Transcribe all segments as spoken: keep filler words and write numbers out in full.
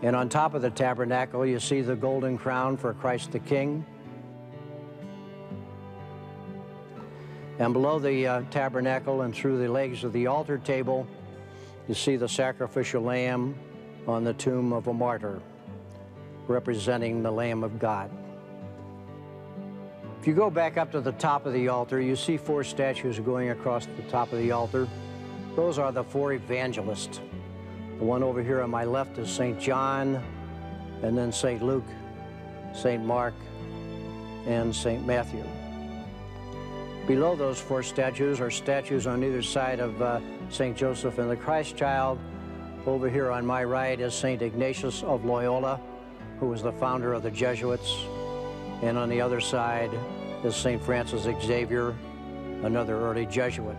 And on top of the tabernacle, you see the golden crown for Christ the King. And below the uh, tabernacle and through the legs of the altar table, you see the sacrificial lamb on the tomb of a martyr, representing the Lamb of God. If you go back up to the top of the altar, you see four statues going across the top of the altar. Those are the four evangelists. The one over here on my left is Saint John, and then Saint Luke, Saint Mark, and Saint Matthew. Below those four statues are statues on either side of uh, Saint Joseph and the Christ Child. Over here on my right is Saint Ignatius of Loyola, who was the founder of the Jesuits. And on the other side is Saint Francis Xavier, another early Jesuit.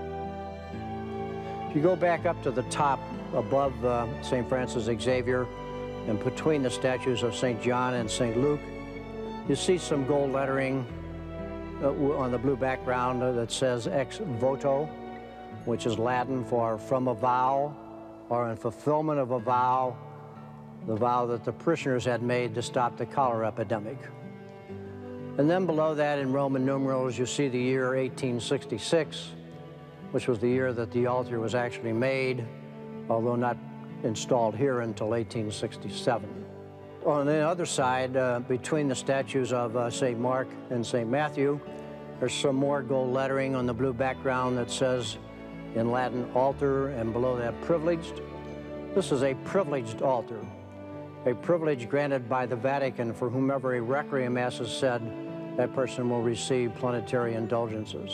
If you go back up to the top above uh, Saint Francis Xavier and between the statues of Saint John and Saint Luke, you see some gold lettering uh, on the blue background uh, that says ex voto, which is Latin for from a vow, or in fulfillment of a vow, the vow that the parishioners had made to stop the cholera epidemic. And then below that in Roman numerals, you see the year eighteen sixty-six, which was the year that the altar was actually made, although not installed here until eighteen sixty-seven. On the other side, uh, between the statues of uh, Saint Mark and Saint Matthew, there's some more gold lettering on the blue background that says in Latin, altar, and below that, privileged. This is a privileged altar, a privilege granted by the Vatican for whomever a requiem mass is said, that person will receive planetary indulgences.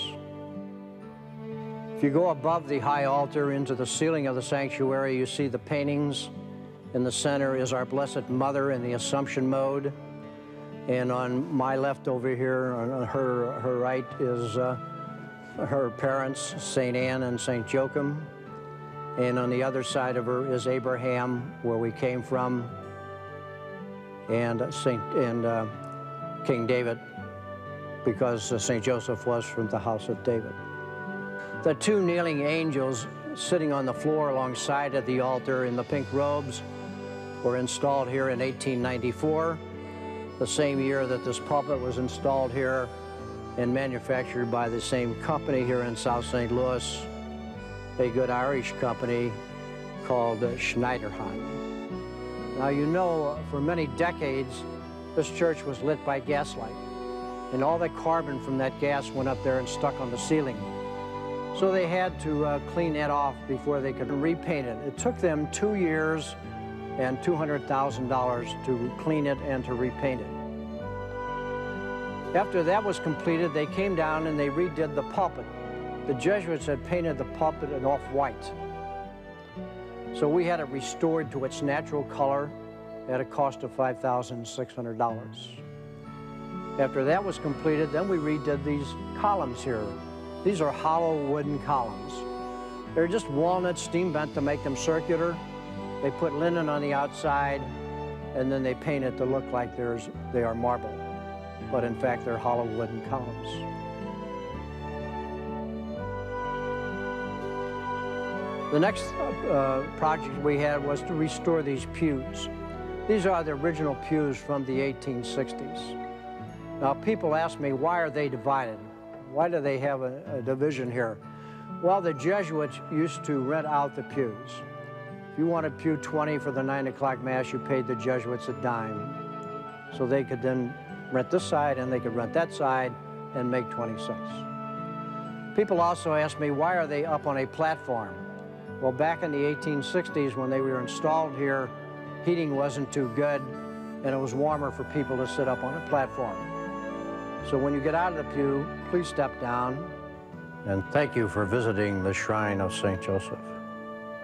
If you go above the high altar into the ceiling of the sanctuary, you see the paintings. In the center is our Blessed Mother in the Assumption mode. And on my left over here, on her, her right, is uh, her parents, Saint Anne and Saint Joachim. And on the other side of her is Abraham, where we came from, and Saint and uh, King David, because uh, Saint Joseph was from the house of David. The two kneeling angels sitting on the floor alongside of the altar in the pink robes were installed here in eighteen ninety-four, the same year that this pulpit was installed here and manufactured by the same company here in South Saint Louis, a good Irish company called uh, Schneiderhan. Now, you know, for many decades, this church was lit by gaslight, and all the carbon from that gas went up there and stuck on the ceiling. So they had to uh, clean that off before they could repaint it. It took them two years and two hundred thousand dollars to clean it and to repaint it. After that was completed, they came down and they redid the pulpit. The Jesuits had painted the pulpit in off-white. So we had it restored to its natural color at a cost of five thousand six hundred dollars. After that was completed, then we redid these columns here. These are hollow wooden columns. They're just walnut steam bent to make them circular. They put linen on the outside, and then they paint it to look like there's, they are marble. But in fact, they're hollow wooden columns. The next uh, project we had was to restore these pews. These are the original pews from the eighteen sixties. Now, people ask me, why are they divided? Why do they have a, a division here? Well, the Jesuits used to rent out the pews. If you wanted pew twenty for the nine o'clock Mass, you paid the Jesuits a dime. So they could then rent this side and they could rent that side and make twenty cents. People also ask me, why are they up on a platform? Well, back in the eighteen sixties, when they were installed here, heating wasn't too good, and it was warmer for people to sit up on a platform. So when you get out of the pew, please step down. And thank you for visiting the Shrine of Saint Joseph.